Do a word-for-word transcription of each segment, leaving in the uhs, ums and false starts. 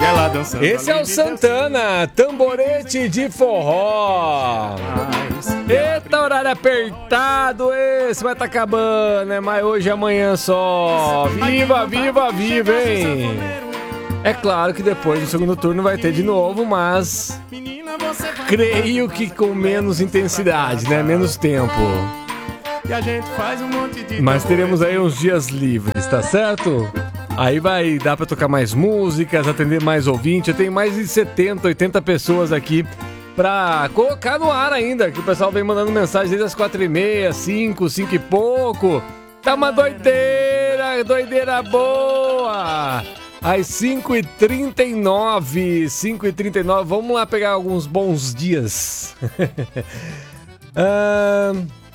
ela dançando. Esse é o Santana, tamborete de forró. Eita, horário apertado esse, vai tá acabando, é mais hoje e amanhã só. Viva, viva, viva, hein? É claro que depois do segundo turno vai ter de novo, mas creio que com menos intensidade, né? Menos tempo. Mas teremos aí uns dias livres, tá certo? Aí vai dar pra tocar mais músicas, atender mais ouvintes. Eu tenho mais de setenta, oitenta pessoas aqui pra colocar no ar ainda, que o pessoal vem mandando mensagem desde as quatro e meia, cinco, cinco e pouco. Tá uma doideira, doideira boa! Às cinco e trinta e nove, cinco e trinta e nove, vamos lá pegar alguns bons dias. ah,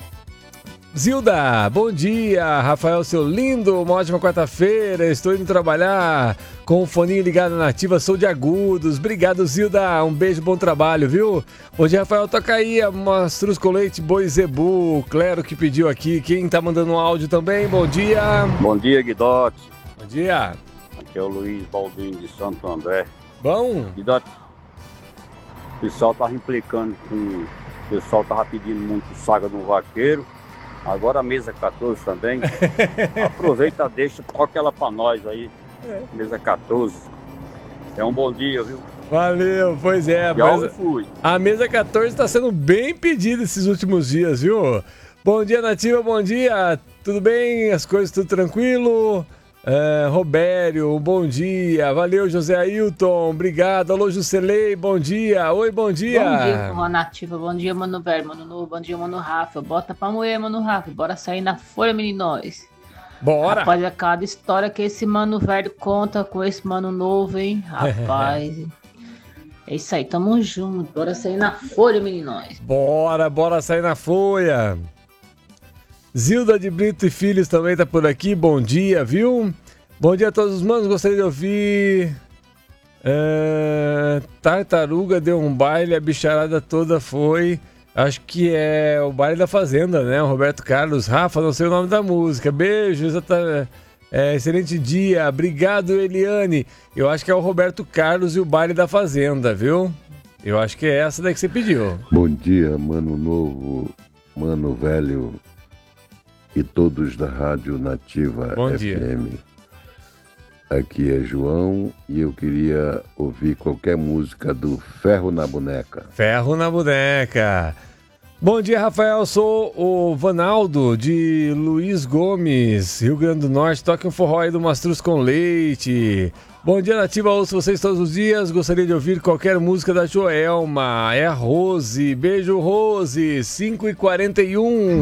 Zilda, bom dia. Rafael, seu lindo, uma ótima quarta-feira. Estou indo trabalhar com o foninho ligado na Ativa, sou de Agudos. Obrigado, Zilda, um beijo, bom trabalho, viu? Bom dia, Rafael, toca aí a Mastruz com Leite, Boi Zebu, Clero que pediu aqui. Quem tá mandando um áudio também, bom dia. Bom dia, Guidote. Bom dia. Aqui é o Luiz Baldinho de Santo André. Bom? Guidote, o pessoal tava implicando com... O pessoal tava pedindo muito saga no vaqueiro. Agora a mesa quatorze também. Aproveita, deixa, toca ela pra nós aí. Mesa quatorze. É um bom dia, viu? Valeu, pois é. Já mas fui. A mesa quatorze tá sendo bem pedida esses últimos dias, viu? Bom dia, Nativa, bom dia. Tudo bem? As coisas tudo tranquilo? É, Robério, bom dia. Valeu, José Ailton, obrigado. Alô, Juscelei, bom dia. Oi, bom dia. Bom dia, Forró Nativa. Bom dia, Mano Velho, Mano Novo. Bom dia, Mano Rafa. Bota pra moer, Mano Rafa. Bora sair na folha, meninos. Bora. Rapaz, é cada história que esse Mano Velho conta com esse Mano Novo, hein? Rapaz. É isso aí, tamo junto. Bora sair na folha, meninos. Bora, bora sair na folha. Zilda de Brito e Filhos também tá por aqui, bom dia, viu? Bom dia a todos os manos, gostaria de ouvir... É... Tartaruga deu um baile, a bicharada toda foi... Acho que é o baile da Fazenda, né? O Roberto Carlos. Rafa, não sei o nome da música. Beijo, exatamente. É, excelente dia, obrigado, Eliane. Eu acho que é o Roberto Carlos e o baile da Fazenda, viu? Eu acho que é essa daí que você pediu. Bom dia, Mano Novo, Mano Velho... e todos da Rádio Nativa Bom F M. Dia. Aqui é João e eu queria ouvir qualquer música do Ferro na Boneca. Ferro na Boneca. Bom dia, Rafael. Sou o Vanaldo de Luiz Gomes, Rio Grande do Norte. Toque um forró aí do Mastruz com Leite. Bom dia, Nativa. Ouço vocês todos os dias. Gostaria de ouvir qualquer música da Joelma. É a Rose. Beijo, Rose. cinco e quarenta e um.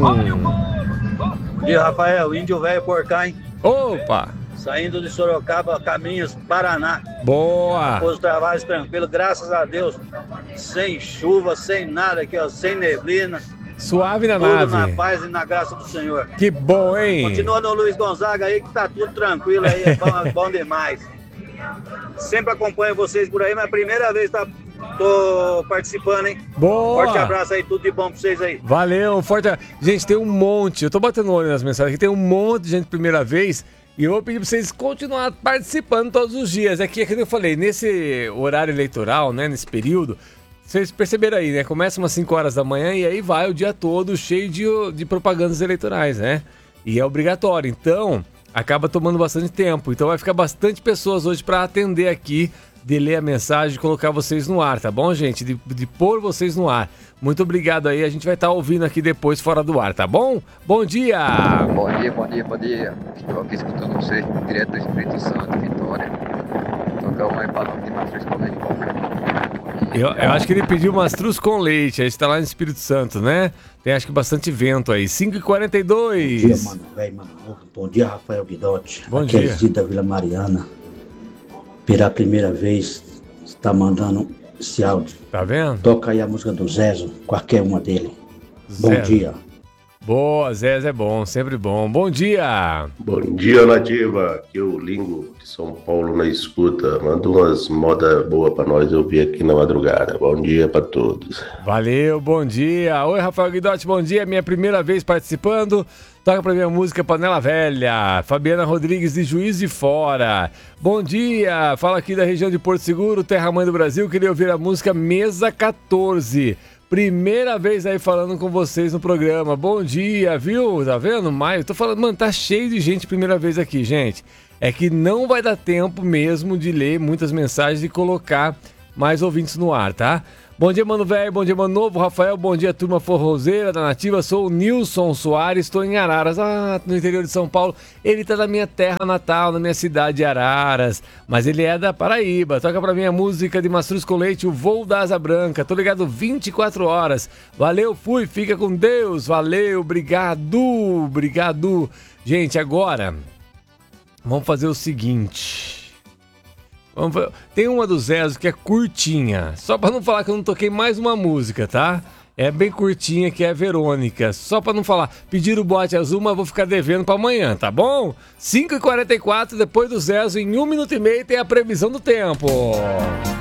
Bom dia, Rafael, Índio Velho por cá, hein? Opa! Saindo de Sorocaba, caminhos Paraná. Boa! Depois do trabalho tranquilo, graças a Deus. Sem chuva, sem nada aqui, ó, sem neblina. Suave na tudo nave. na paz e na graça do Senhor. Que bom, hein? Continua no Luiz Gonzaga aí, que tá tudo tranquilo aí, é bom, bom demais. Sempre acompanho vocês por aí, mas é a primeira vez que tá... tô participando, hein? Boa! Forte abraço aí, tudo de bom pra vocês aí. Valeu, forte abraço. Gente, tem um monte, eu tô batendo olho nas mensagens aqui, tem um monte de gente primeira vez e eu vou pedir pra vocês continuar participando todos os dias. Aqui, é que eu falei, nesse horário eleitoral, né, nesse período, vocês perceberam aí, né? Começa umas cinco horas da manhã e aí vai o dia todo cheio de, de propagandas eleitorais, né? E é obrigatório, então acaba tomando bastante tempo. Então vai ficar bastante pessoas hoje pra atender aqui, de ler a mensagem e colocar vocês no ar, tá bom, gente? De, de pôr vocês no ar. Muito obrigado aí, a gente vai estar tá ouvindo aqui depois fora do ar, tá bom? Bom dia! Bom dia, bom dia, bom dia. Estou aqui escutando vocês, direto do Espírito Santo, Vitória. Tocar um aí para nós de Mastruz com Leite. Eu, eu acho que ele pediu Mastruz com Leite, a gente tá lá no Espírito Santo, né? Tem acho que bastante vento aí. cinco e quarenta e dois. Bom dia, mano velho, mano novo. Bom dia, Rafael Guidotti. Bom aqui dia. É da Vila Mariana. Pela primeira vez, está mandando esse áudio. Tá vendo? Toca aí a música do Zezo, qualquer uma dele. Zero. Bom dia. Boa, Zé, é bom, sempre bom. Bom dia. Bom dia, Nativa. Aqui é o Lingo de São Paulo na escuta. Manda umas modas boas pra nós ouvir aqui na madrugada. Bom dia pra todos. Valeu, bom dia. Oi, Rafael Guidotti, bom dia. Minha primeira vez participando. Toca pra mim a música Panela Velha. Fabiana Rodrigues de Juiz de Fora. Bom dia. Fala aqui da região de Porto Seguro, terra mãe do Brasil. Queria ouvir a música Mesa quatorze. Primeira vez aí falando com vocês no programa. Bom dia, viu? Tá vendo? Maio, tô falando, mano, tá cheio de gente primeira vez aqui, gente. É que não vai dar tempo mesmo de ler muitas mensagens e colocar mais ouvintes no ar, tá? Bom dia, mano velho, bom dia, mano novo, Rafael, bom dia, turma forrozeira da Nativa, sou o Nilson Soares, estou em Araras, ah, no interior de São Paulo, ele tá na minha terra natal, na minha cidade de Araras, mas ele é da Paraíba, toca pra mim a música de Mastruz com Leite, o Voo da Asa Branca, tô ligado vinte e quatro horas, valeu, fui, fica com Deus, valeu, obrigado, obrigado. Gente, agora, vamos fazer o seguinte... Vamos ver. Tem uma do Zezo que é curtinha, só pra não falar que eu não toquei mais uma música, tá? É bem curtinha, que é Verônica, só pra não falar, pedir o bote azul, mas vou ficar devendo pra amanhã, tá bom? cinco e quarenta e quatro, depois do Zezo, em um minuto e meio tem a previsão do tempo.